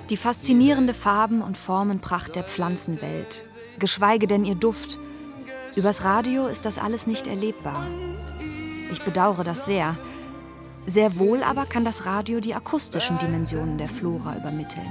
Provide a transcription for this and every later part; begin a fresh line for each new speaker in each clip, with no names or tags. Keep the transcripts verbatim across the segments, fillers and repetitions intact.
Die faszinierende Farben- und Formenpracht der Pflanzenwelt, geschweige denn ihr Duft. Übers Radio ist das alles nicht erlebbar. Ich bedauere das sehr. Sehr wohl aber kann das Radio die akustischen Dimensionen der Flora übermitteln.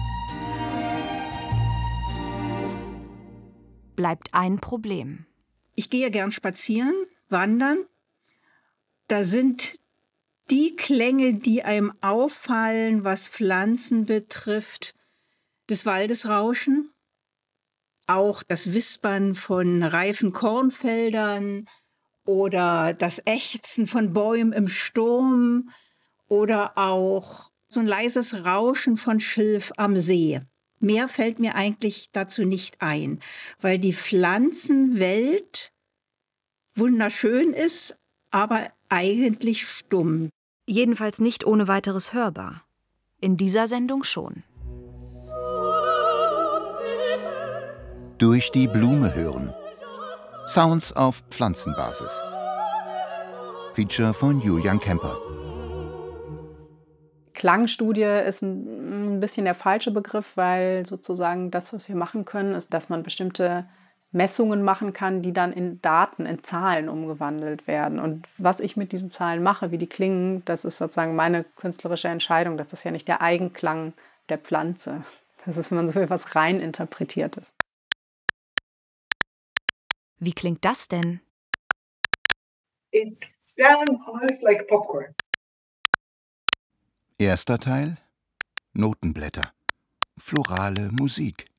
Bleibt ein Problem.
Ich gehe gern spazieren, wandern. Da sind die Klänge, die einem auffallen, was Pflanzen betrifft, das Waldesrauschen, auch das Wispern von reifen Kornfeldern oder das Ächzen von Bäumen im Sturm oder auch so ein leises Rauschen von Schilf am See. Mehr fällt mir eigentlich dazu nicht ein, weil die Pflanzenwelt wunderschön ist, aber eigentlich stumm.
Jedenfalls nicht ohne weiteres hörbar. In dieser Sendung schon.
Durch die Blume hören. Sounds auf Pflanzenbasis. Feature von Julian Kemper.
Klangstudie ist ein, ein bisschen der falsche Begriff, weil sozusagen das, was wir machen können, ist, dass man bestimmte Messungen machen kann, die dann in Daten, in Zahlen umgewandelt werden. Und was ich mit diesen Zahlen mache, wie die klingen, das ist sozusagen meine künstlerische Entscheidung. Das ist ja nicht der Eigenklang der Pflanze. Das ist, wenn man so will, was rein interpretiertes.
Wie klingt das denn?
It sounds almost like popcorn.
Erster Teil: Notenblätter. Florale Musik.